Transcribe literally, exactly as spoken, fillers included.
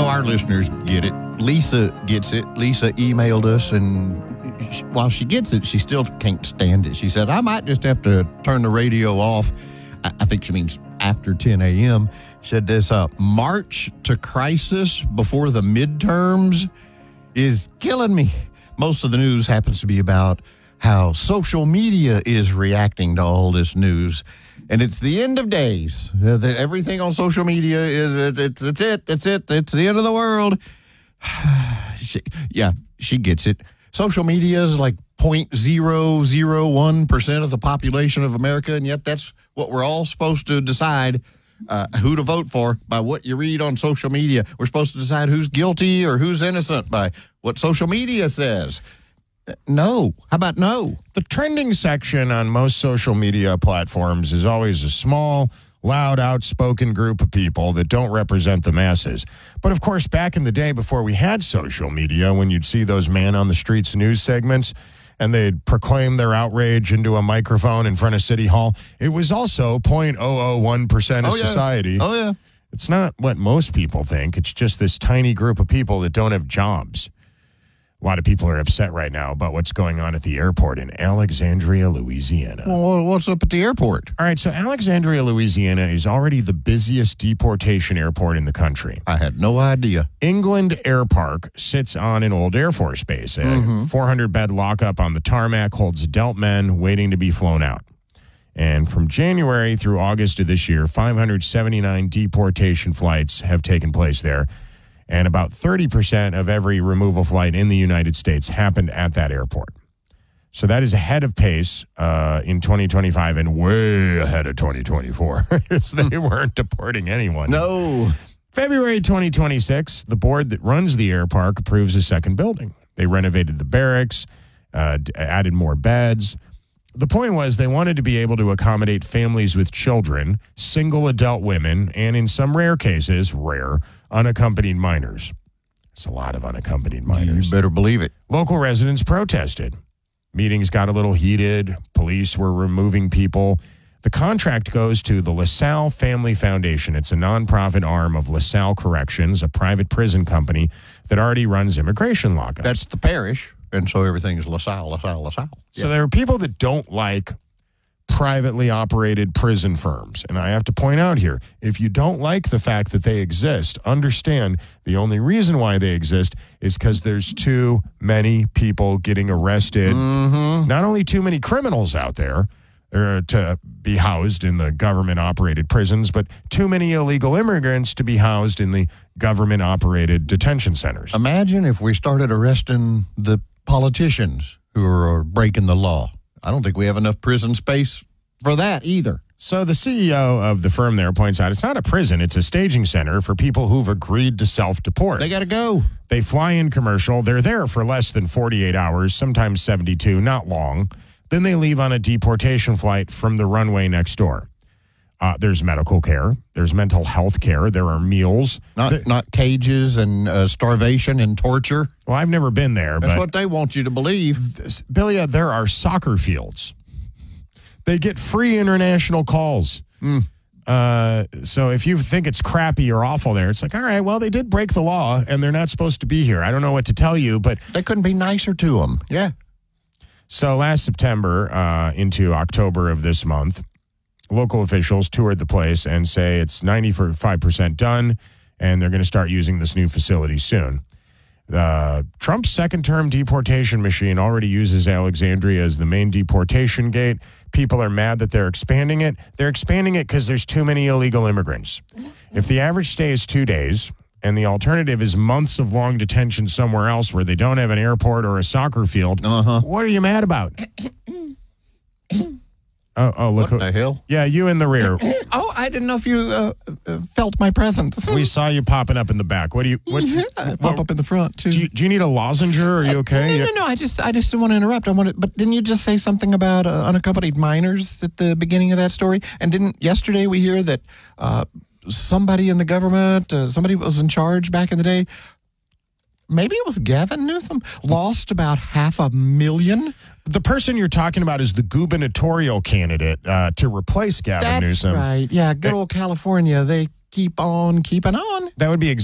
know our listeners get it. Lisa gets it. Lisa emailed us, and she, while she gets it, she still can't stand it. She said, I might just have to turn the radio off. I, I think she means after ten a.m. She said this uh, March to crisis before the midterms is killing me. Most of the news happens to be about how social media is reacting to all this news. And it's the end of days. Uh, the, everything on social media is, it's, it's, it's it, that's it, it's the end of the world. she, yeah, she gets it. Social media is like zero point zero zero one percent of the population of America, and yet that's what we're all supposed to decide uh, who to vote for by what you read on social media. We're supposed to decide who's guilty or who's innocent by what social media says. No. How about no? The trending section on most social media platforms is always a small, loud, outspoken group of people that don't represent the masses. But, of course, back in the day before we had social media, when you'd see those man on the streets news segments and they'd proclaim their outrage into a microphone in front of City Hall, it was also zero point zero zero one percent of oh, yeah. society. Oh, yeah. It's not what most people think. It's just this tiny group of people that don't have jobs. A lot of people are upset right now about what's going on at the airport in Alexandria, Louisiana. Well, what's up at the airport? All right, so Alexandria, Louisiana is already the busiest deportation airport in the country. I had no idea. England Air Park sits on an old Air Force base. A Mm-hmm. four hundred bed lockup on the tarmac holds adult men waiting to be flown out. And from January through August of this year, five hundred seventy-nine deportation flights have taken place there. And about thirty percent of every removal flight in the United States happened at that airport. So that is ahead of pace uh, in twenty twenty-five and way ahead of twenty twenty-four because they weren't deporting anyone. No. February twenty twenty-six, the board that runs the air park approves a second building. They renovated the barracks, uh, added more beds. The point was they wanted to be able to accommodate families with children, single adult women, and in some rare cases, rare, unaccompanied minors. There's a lot of unaccompanied minors. You better believe it. Local residents protested. Meetings got a little heated. Police were removing people. The contract goes to the LaSalle Family Foundation. It's a nonprofit arm of LaSalle Corrections, a private prison company that already runs immigration lockups. That's the parish. And so everything's LaSalle, LaSalle, LaSalle. So there are people that don't like privately operated prison firms. And I have to point out here, if you don't like the fact that they exist, understand the only reason why they exist is because there's too many people getting arrested. Mm-hmm. Not only too many criminals out there uh, to be housed in the government-operated prisons, but too many illegal immigrants to be housed in the government-operated detention centers. Imagine if we started arresting the politicians who are breaking the law. I don't think we have enough prison space for that either. So the C E O of the firm there points out it's not a prison, it's a staging center for people who've agreed to self-deport. They got to go. They fly in commercial. They're there for less than forty-eight hours, sometimes seventy-two, not long. Then they leave on a deportation flight from the runway next door. Uh, there's medical care. There's mental health care. There are meals. Not the, not cages and uh, starvation and torture. Well, I've never been there. That's but what they want you to believe. This, Billy, there are soccer fields. They get free international calls. Mm. Uh, so if you think it's crappy or awful there, it's like, all right, well, they did break the law, and they're not supposed to be here. I don't know what to tell you, but... They couldn't be nicer to them. Yeah. So last September uh, into October of this month, local officials toured the place and say it's ninety-five percent done, and they're going to start using this new facility soon. Uh, Trump's second-term deportation machine already uses Alexandria as the main deportation gate. People are mad that they're expanding it. They're expanding it because there's too many illegal immigrants. If the average stay is two days and the alternative is months of long detention somewhere else where they don't have an airport or a soccer field, Uh-huh. what are you mad about? Oh, oh, look. What who, the hell? Yeah, you in the rear. Oh, I didn't know if you uh, uh, felt my presence. We saw you popping up in the back. What do you... What, I what- pop up in the front, too. do, you, do you need a lozenge? Are you okay? No, no, no. I just, I just didn't want to interrupt. I wanted, but didn't you just say something about uh, unaccompanied minors at the beginning of that story? And didn't yesterday we hear that uh, somebody in the government, uh, somebody was in charge back in the day, maybe it was Gavin Newsom, lost about half a million? The person you're talking about is the gubernatorial candidate uh, to replace Gavin That's Newsom. right. Yeah, good old California. They keep on keeping on. That would be